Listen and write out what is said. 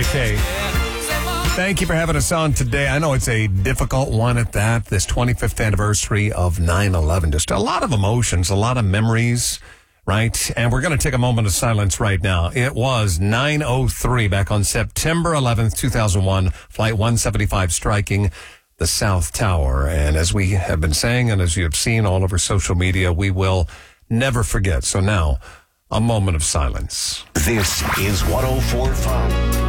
Okay. Thank you for having us on today. I know it's a difficult one at that, this 25th anniversary of 9/11. Just a lot of emotions, a lot of memories, right? And we're going to take a moment of silence right now. It was 9:03 back on September 11th, 2001, Flight 175 striking the South Tower. And as we have been saying, and as you have seen all over social media, we will never forget. So now, a moment of silence. This is 104.5.